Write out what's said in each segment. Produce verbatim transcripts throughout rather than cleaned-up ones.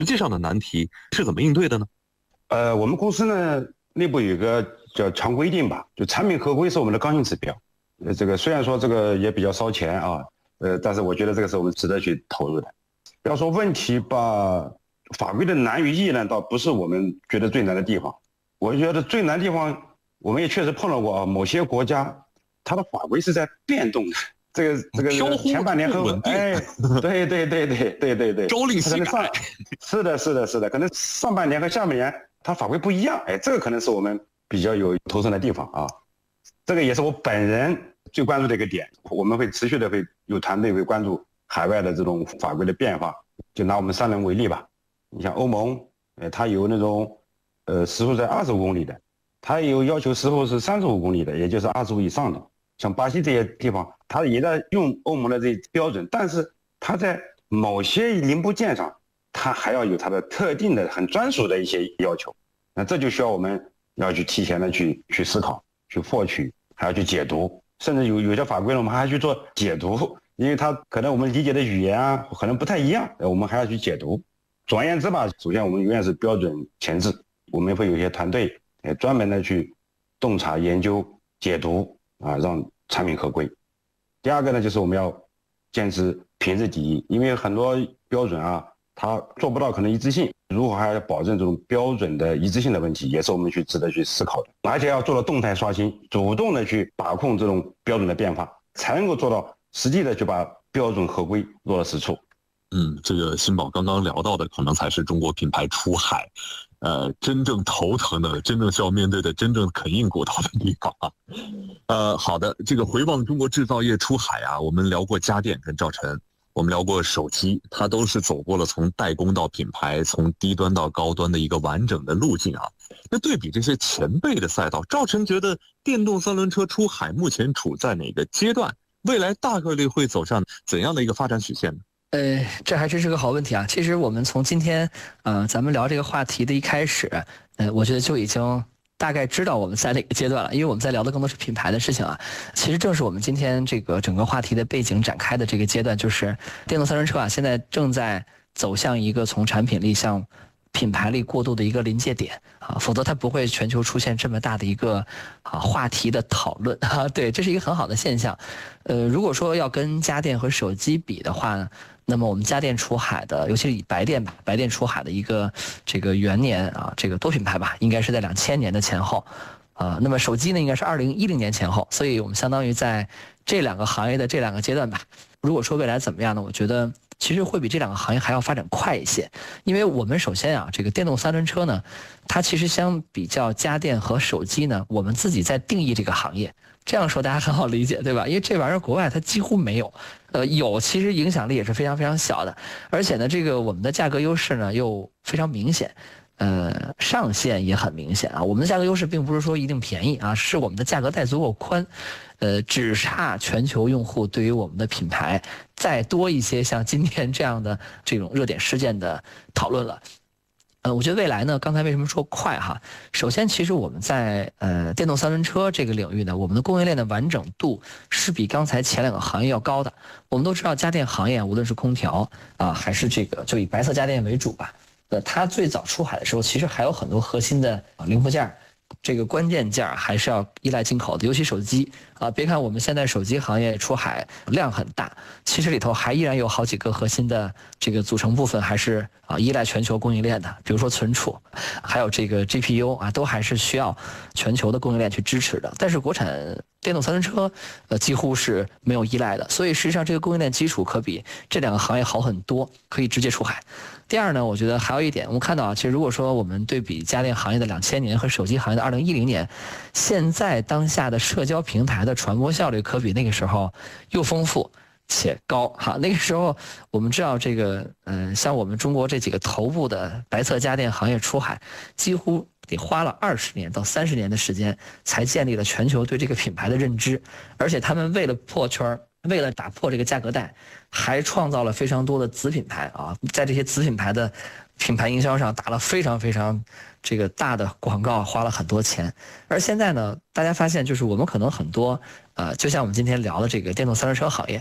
实际上的难题是怎么应对的呢？ 呃，我们公司呢内部有一个叫常规定吧，就产品合规是我们的刚性指标。呃，这个虽然说这个也比较烧钱啊，呃，但是我觉得这个是我们值得去投入的。要说问题吧，法规的难与易呢，倒不是我们觉得最难的地方。我觉得最难的地方，我们也确实碰到过啊，某些国家它的法规是在变动的。这个这个前半年很稳定，哎，对对对对对对对， 朝令夕改。 是的，是的，是的，可能上半年和下半年它法规不一样，哎，这个可能是我们比较有头疼的地方啊。这个也是我本人最关注的一个点，我们会持续的会有团队会关注海外的这种法规的变化。就拿我们三轮为例吧，你像欧盟，呃，它有那种呃时速在二十五公里的，它也有要求时速是三十五公里的，也就是二十五以上的。像巴西这些地方，它也在用欧盟的这些标准，但是它在某些零部件上，它还要有它的特定的、很专属的一些要求。那这就需要我们要去提前的去去思考、去获取，还要去解读，甚至有有些法规呢，我们还要去做解读，因为它可能我们理解的语言啊，可能不太一样，我们还要去解读。总而言之吧，首先我们永远是标准前置，我们会有一些团队，呃，专门的去洞察、研究、解读。啊，让产品合规。第二个呢，就是我们要坚持品质第一，因为很多标准啊，它做不到可能一致性，如何还要保证这种标准的一致性的问题，也是我们去值得去思考的。而且要做到动态刷新，主动的去把控这种标准的变化，才能够做到实际的去把标准合规落到实处。 嗯，这个新宝刚刚聊到的，可能才是中国品牌出海呃，真正头疼的、真正需要面对的、真正啃硬骨头的地方啊。呃，好的，这个回望中国制造业出海啊，我们聊过家电跟赵晨，我们聊过手机，它都是走过了从代工到品牌、从低端到高端的一个完整的路径啊。那对比这些前辈的赛道，赵晨觉得电动三轮车出海目前处在哪个阶段？未来大概率会走上怎样的一个发展曲线呢？ 呃，这还真是个好问题啊！其实我们从今天，呃，咱们聊这个话题的一开始，呃，我觉得就已经大概知道我们在哪个阶段了，因为我们在聊的更多是品牌的事情啊。其实正是我们今天这个整个话题的背景展开的这个阶段，就是电动三轮车啊，现在正在走向一个从产品力向品牌力过渡的一个临界点啊，否则它不会全球出现这么大的一个啊话题的讨论啊。对，这是一个很好的现象。呃，如果说要跟家电和手机比的话呢，那么我们家电出海的，尤其是以白电吧，白电出海的一个这个元年啊，这个多品牌吧，应该是在两千年的前后，啊，那么手机呢应该是二零一零年前后，所以我们相当于在这两个行业的这两个阶段吧。如果说未来怎么样呢？我觉得其实会比这两个行业还要发展快一些，因为我们首先啊，这个电动三轮车呢，它其实相比较家电和手机呢，我们自己在定义这个行业。这样说大家很好理解，对吧？因为这玩意儿国外它几乎没有，呃，有其实影响力也是非常非常小的，而且呢，这个我们的价格优势呢又非常明显，呃，上限也很明显啊。我们的价格优势并不是说一定便宜啊，是我们的价格带足够宽，呃，只差全球用户对于我们的品牌再多一些像今天这样的这种热点事件的讨论了。呃，我觉得未来呢，刚才为什么说快哈？首先，其实我们在呃电动三轮车这个领域呢，我们的供应链的完整度是比刚才前两个行业要高的。我们都知道，家电行业无论是空调啊，还是这个就以白色家电为主吧，呃，它最早出海的时候，其实还有很多核心的零部件。这个关键件还是要依赖进口的，尤其手机啊，别看我们现在手机行业出海量很大，其实里头还依然有好几个核心的这个组成部分还是啊依赖全球供应链的，比如说存储，还有这个 G P U 啊，都还是需要全球的供应链去支持的。但是国产电动三轮车呃几乎是没有依赖的，所以实际上这个供应链基础可比这两个行业好很多，可以直接出海。第二呢，我觉得还有一点，我们看到啊，其实如果说我们对比家电行业的两千年和手机行业的二零一零年，现在当下的社交平台的传播效率可比那个时候又丰富且高哈。那个时候我们知道这个，嗯、呃，像我们中国这几个头部的白色家电行业出海，几乎得花了二十年到三十年的时间，才建立了全球对这个品牌的认知，而且他们为了破圈，为了打破这个价格带，还创造了非常多的子品牌啊，在这些子品牌的品牌营销上打了非常非常这个大的广告，花了很多钱。而现在呢，大家发现就是我们可能很多呃，就像我们今天聊的这个电动三轮车行业，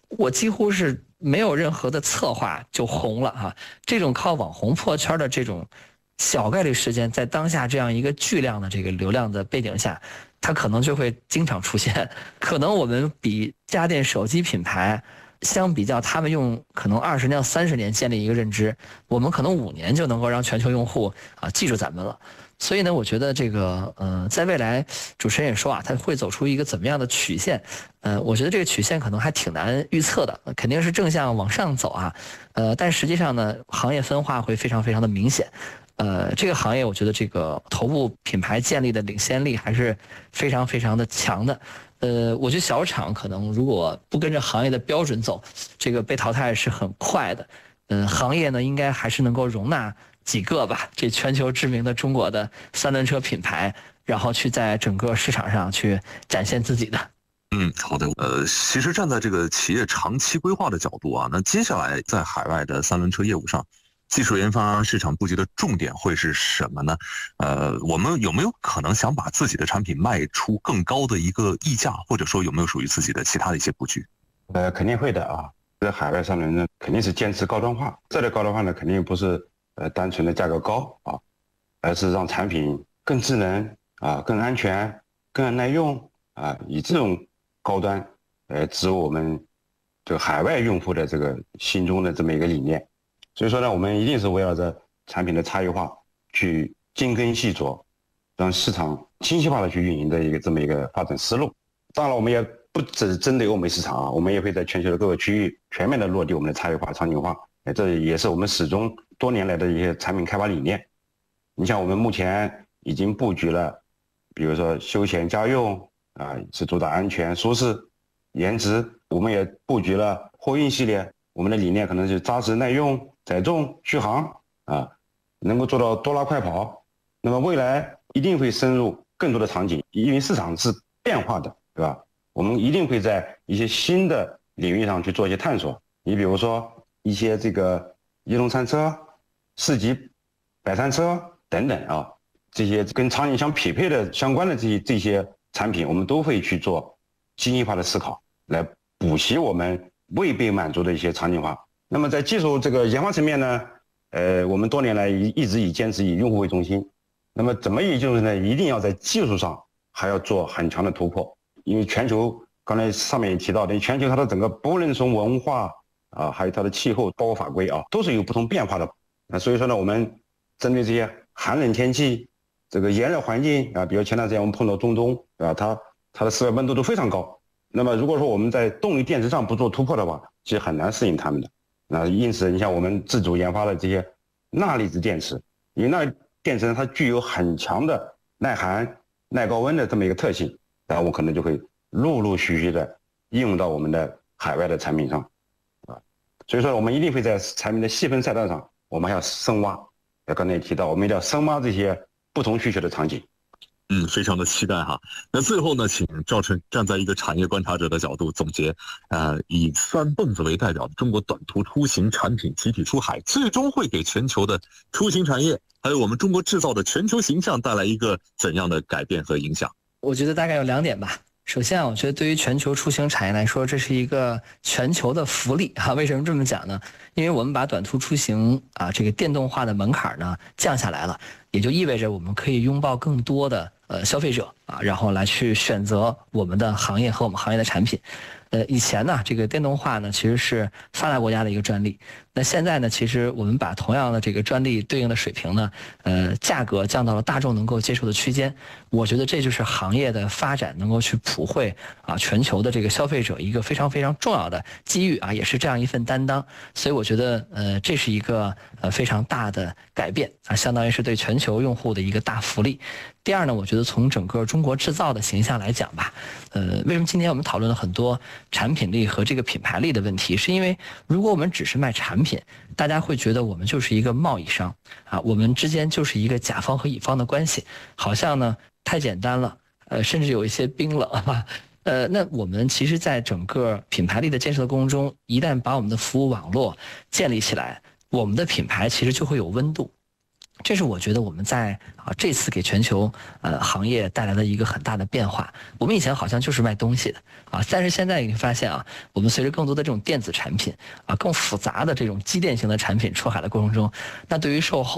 我几乎是没有任何的策划就红了哈。这种靠网红破圈的这种小概率事件，在当下这样一个巨量的这个流量的背景下，它可能就会经常出现。可能我们比家电手机品牌相比较，他们用可能二十年到三十年建立一个认知，我们可能五年就能够让全球用户啊记住咱们了。所以呢，我觉得这个呃，在未来，主持人也说啊，它会走出一个怎么样的曲线？呃，我觉得这个曲线可能还挺难预测的，肯定是正向往上走啊。呃，但实际上呢，行业分化会非常非常的明显。呃，这个行业我觉得这个头部品牌建立的领先力还是非常非常的强的。呃，我觉得小厂可能如果不跟着行业的标准走，这个被淘汰是很快的。嗯，行业呢应该还是能够容纳几个吧，这全球知名的中国的三轮车品牌，然后去在整个市场上去展现自己的。 嗯，好的。呃，其实站在这个企业长期规划的角度啊，那接下来在海外的三轮车业务上，技术研发、市场布局的重点会是什么呢？呃，我们有没有可能想把自己的产品卖出更高的一个溢价，或者说有没有属于自己的其他的一些布局？ 呃，肯定会的啊。在海外三轮呢，肯定是坚持高端化。这类高端化呢，肯定不是呃单纯的价格高啊，而是让产品更智能啊、更安全、更耐用啊，以这种高端呃植入我们这个海外用户的这个心中的这么一个理念。所以说呢，我们一定是围绕着产品的差异化去精耕细作，让市场精细化的去运营的一个这么一个发展思路。当然，我们也不只针对欧美市场啊，我们也会在全球的各个区域全面的落地我们的差异化、场景化。这也是我们始终多年来的一些产品开发理念。你像我们目前已经布局了，比如说休闲家用啊，是主打安全、舒适、颜值；我们也布局了货运系列，我们的理念可能是扎实、耐用、载重、续航啊，能够做到多拉快跑。那么未来一定会深入更多的场景，因为市场是变化的，对吧？我们一定会在一些新的领域上去做一些探索。你比如说一些这个移动餐车、市级摆摊车等等啊，这些跟场景相匹配的相关的这些这些产品，我们都会去做精细化的思考，来补齐我们未被满足的一些场景化。那么在技术这个研发层面呢，呃，我们多年来一一直以坚持以用户为中心。那么怎么以就是呢？一定要在技术上还要做很强的突破。因为全球刚才上面也提到的，全球它的整个不论从文化啊，还有它的气候，包括法规啊，都是有不同变化的。那所以说呢，我们针对这些寒冷天气、这个炎热环境啊，比如前段时间我们碰到中东啊，它它的室外温度都非常高。那么如果说我们在动力电池上不做突破的话，其实很难适应它们的。那因此，你像我们自主研发的这些钠离子电池，因为钠电池呢，它具有很强的耐寒、耐高温的这么一个特性。然后我可能就会陆陆续续的应用到我们的海外的产品上，啊，所以说我们一定会在产品的细分赛道上，我们还要深挖。刚才也提到，我们一定要深挖这些不同需求的场景。 嗯，非常的期待哈。那最后呢，请赵晨站在一个产业观察者的角度总结，呃，以三蹦子为代表的中国短途出行产品集体出海，最终会给全球的出行产业，还有我们中国制造的全球形象带来一个怎样的改变和影响？ 我觉得大概有两点吧。首先啊，我觉得对于全球出行产业来说，这是一个全球的福利啊。为什么这么讲呢？因为我们把短途出行啊这个电动化的门槛呢降下来了，也就意味着我们可以拥抱更多的呃消费者啊，然后来去选择我们的行业和我们行业的产品。呃，以前呢，这个电动化呢其实是发达国家的一个专利。那现在呢，其实我们把同样的这个专利对应的水平呢，呃，价格降到了大众能够接受的区间。我觉得这就是行业的发展能够去普惠啊全球的这个消费者一个非常非常重要的机遇啊，也是这样一份担当。所以我觉得呃，这是一个呃非常大的改变啊，相当于是对全球用户的一个大福利。第二呢，我觉得从整个中国制造的形象来讲吧，呃，为什么今天我们讨论了很多产品力和这个品牌力的问题？是因为如果我们只是卖产品，大家会觉得我们就是一个贸易商啊，我们之间就是一个甲方和乙方的关系，好像呢太简单了，呃，甚至有一些冰冷啊。呃，那我们其实在整个品牌力的建设的过程中，一旦把我们的服务网络建立起来，我们的品牌其实就会有温度。 这是我觉得我们在啊这次给全球呃行业带来的一个很大的变化。我们以前好像就是卖东西的啊，但是现在你会发现啊，我们随着更多的这种电子产品啊，更复杂的这种机电型的产品出海的过程中，那对于售后